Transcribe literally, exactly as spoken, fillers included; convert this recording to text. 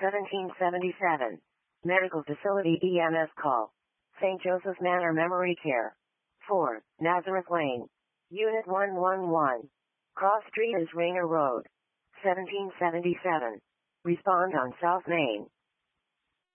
seventeen seventy-seven. Medical Facility E M S call. Saint Joseph Manor Memory Care. four. Nazareth Lane. Unit one one one. Cross Street is Ringer Road. seventeen seventy-seven. Respond on South Main.